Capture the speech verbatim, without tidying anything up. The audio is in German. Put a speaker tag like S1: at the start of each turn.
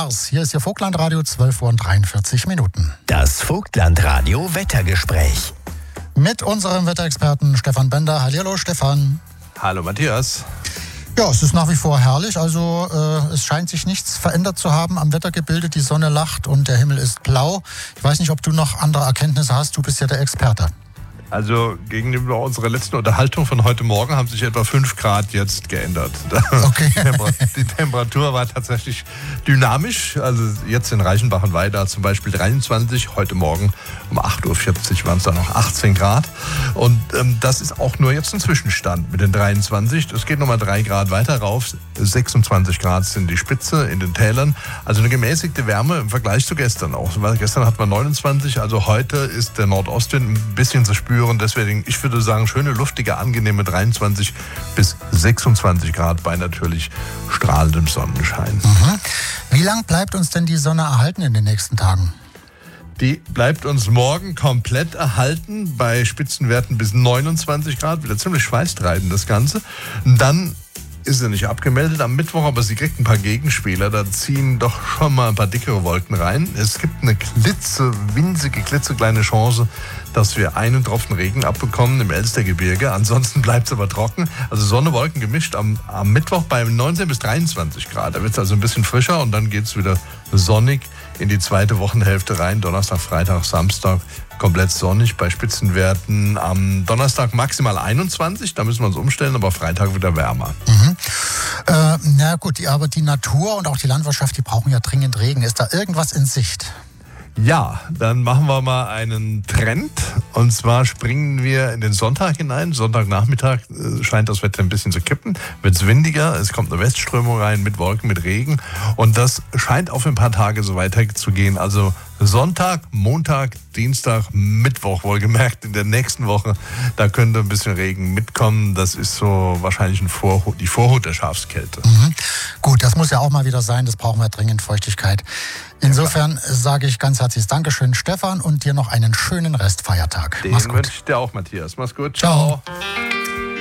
S1: Mars. Hier ist Ihr Vogtlandradio, zwölf Uhr und dreiundvierzig Minuten.
S2: Das Vogtlandradio Wettergespräch.
S1: Mit unserem Wetterexperten Stefan Bender. Hallihallo Stefan.
S3: Hallo Matthias.
S1: Ja, es ist nach wie vor herrlich. Also äh, es scheint sich nichts verändert zu haben am Wettergebilde. Die Sonne lacht und der Himmel ist blau. Ich weiß nicht, ob du noch andere Erkenntnisse hast. Du bist ja der Experte.
S3: Also gegenüber unserer letzten Unterhaltung von heute Morgen haben sich etwa fünf Grad jetzt geändert.
S1: Okay.
S3: Die Temperatur war tatsächlich dynamisch. Also jetzt in Reichenbach und Weida zum Beispiel dreiundzwanzig. Heute Morgen um acht Uhr vierzig waren es dann noch achtzehn Grad. Und ähm, das ist auch nur jetzt ein Zwischenstand mit den dreiundzwanzig. Es geht nochmal drei Grad weiter rauf. sechsundzwanzig Grad sind die Spitze in den Tälern. Also eine gemäßigte Wärme im Vergleich zu gestern auch. Weil gestern hatten wir neunundzwanzig. Also heute ist der Nordostwind ein bisschen zu spüren. Und deswegen, ich würde sagen, schöne, luftige, angenehme dreiundzwanzig bis sechsundzwanzig Grad bei natürlich strahlendem Sonnenschein.
S1: Mhm. Wie lang bleibt uns denn die Sonne erhalten in den nächsten Tagen?
S3: Die bleibt uns morgen komplett erhalten, bei Spitzenwerten bis neunundzwanzig Grad, wieder ziemlich schweißtreibend das Ganze. Dann ist sie nicht abgemeldet am Mittwoch, aber sie kriegt ein paar Gegenspieler. Da ziehen doch schon mal ein paar dickere Wolken rein. Es gibt eine klitze, winzige, klitzekleine Chance, dass wir einen Tropfen Regen abbekommen im Elstergebirge. Ansonsten bleibt es aber trocken. Also Sonne, Wolken gemischt am, am Mittwoch bei neunzehn bis dreiundzwanzig Grad. Da wird es also ein bisschen frischer und dann geht es wieder sonnig in die zweite Wochenhälfte rein. Donnerstag, Freitag, Samstag komplett sonnig bei Spitzenwerten. Am Donnerstag maximal einundzwanzig, da müssen wir uns umstellen, aber Freitag wieder wärmer.
S1: Mhm. Äh, na gut, aber die Natur und auch die Landwirtschaft, die brauchen ja dringend Regen. Ist da irgendwas in Sicht?
S3: Ja, dann machen wir mal einen Trend. Und zwar springen wir in den Sonntag hinein. Sonntagnachmittag äh, scheint das Wetter ein bisschen zu kippen. Wird es windiger, es kommt eine Westströmung rein mit Wolken, mit Regen. Und das scheint auf ein paar Tage so weiterzugehen. Also Sonntag, Montag, Dienstag, Mittwoch wohlgemerkt in der nächsten Woche. Da könnte ein bisschen Regen mitkommen. Das ist so wahrscheinlich ein Vorhut, die Vorhut der Schafskälte.
S1: Mhm. Gut, das muss ja auch mal wieder sein. Das brauchen wir dringend, Feuchtigkeit. Insofern sage ich ganz herzliches Dankeschön, Stefan, und dir noch einen schönen Restfeiertag.
S3: Den
S1: Mach's gut.
S3: wünsche ich dir auch, Matthias. Mach's gut.
S1: Ciao.
S3: Ciao.